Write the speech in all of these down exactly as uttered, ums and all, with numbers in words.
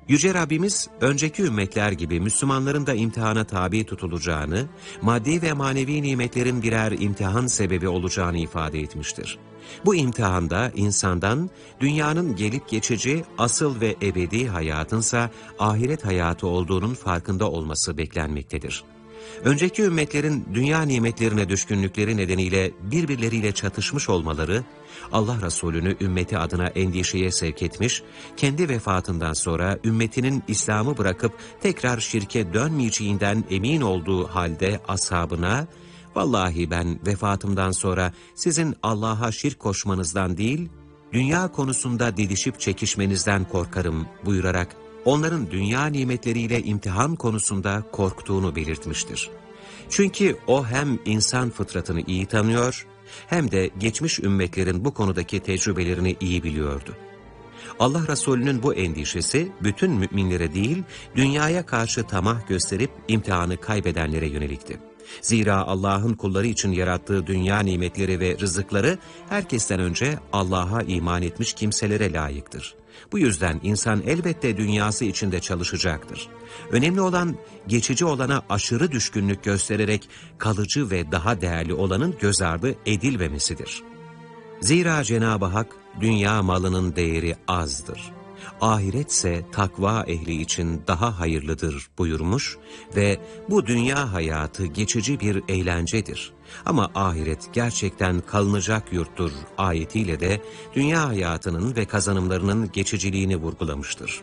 Yüce Rabbimiz, önceki ümmetler gibi Müslümanların da imtihana tabi tutulacağını, maddi ve manevi nimetlerin birer imtihan sebebi olacağını ifade etmiştir. Bu imtihanda insandan, dünyanın gelip geçici, asıl ve ebedi hayatınsa ahiret hayatı olduğunun farkında olması beklenmektedir. Önceki ümmetlerin dünya nimetlerine düşkünlükleri nedeniyle birbirleriyle çatışmış olmaları, Allah Resulü'nü ümmeti adına endişeye sevk etmiş, kendi vefatından sonra ümmetinin İslam'ı bırakıp tekrar şirke dönmeyeceğinden emin olduğu halde ashabına, "Vallahi ben vefatımdan sonra sizin Allah'a şirk koşmanızdan değil, dünya konusunda didişip çekişmenizden korkarım" buyurarak, onların dünya nimetleriyle imtihan konusunda korktuğunu belirtmiştir. Çünkü o hem insan fıtratını iyi tanıyor, hem de geçmiş ümmetlerin bu konudaki tecrübelerini iyi biliyordu. Allah Resulü'nün bu endişesi, bütün müminlere değil, dünyaya karşı tamah gösterip imtihanı kaybedenlere yönelikti. Zira Allah'ın kulları için yarattığı dünya nimetleri ve rızıkları, herkesten önce Allah'a iman etmiş kimselere layıktır. Bu yüzden insan elbette dünyası içinde çalışacaktır. Önemli olan, geçici olana aşırı düşkünlük göstererek kalıcı ve daha değerli olanın göz ardı edilmemesidir. Zira Cenab-ı Hak, dünya malının değeri azdır. Ahiretse takva ehli için daha hayırlıdır buyurmuş ve bu dünya hayatı geçici bir eğlencedir. Ama ahiret gerçekten kalınacak yurttur ayetiyle de dünya hayatının ve kazanımlarının geçiciliğini vurgulamıştır.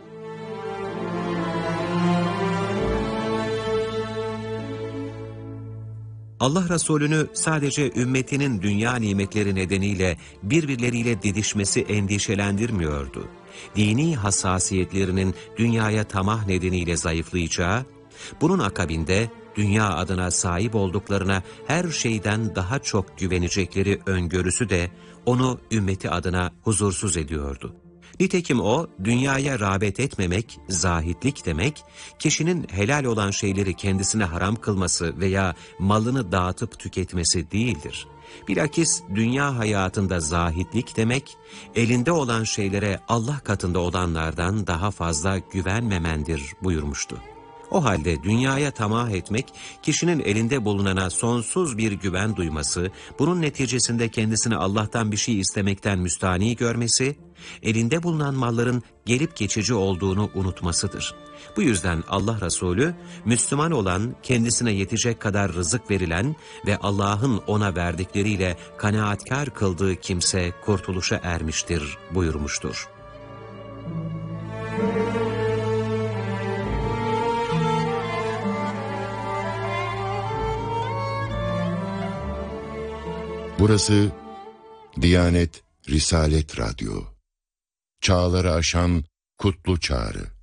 Allah Resulü'nü sadece ümmetinin dünya nimetleri nedeniyle birbirleriyle didişmesi endişelendirmiyordu. Dini hassasiyetlerinin dünyaya tamah nedeniyle zayıflayacağı, bunun akabinde dünya adına sahip olduklarına her şeyden daha çok güvenecekleri öngörüsü de onu ümmeti adına huzursuz ediyordu. Nitekim o, dünyaya rağbet etmemek, zahitlik demek, kişinin helal olan şeyleri kendisine haram kılması veya malını dağıtıp tüketmesi değildir. Bilakis dünya hayatında zahitlik demek, elinde olan şeylere Allah katında olanlardan daha fazla güvenmemendir buyurmuştu. O halde dünyaya tamah etmek, kişinin elinde bulunana sonsuz bir güven duyması, bunun neticesinde kendisini Allah'tan bir şey istemekten müstahni görmesi, elinde bulunan malların gelip geçici olduğunu unutmasıdır. Bu yüzden Allah Resulü, Müslüman olan, kendisine yetecek kadar rızık verilen ve Allah'ın ona verdikleriyle kanaatkar kıldığı kimse kurtuluşa ermiştir buyurmuştur. Burası Diyanet Risalet Radyo. Çağları aşan kutlu çağrı.